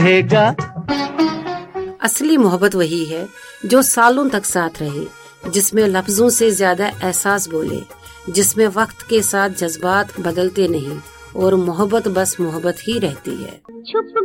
रहेगा। असली मोहब्बत वही है जो सालों तक साथ रहे, जिसमें लफ्जों से ज्यादा एहसास बोले, जिसमें वक्त के साथ जज्बात बदलते नहीं और मोहब्बत बस मोहब्बत ही रहती है।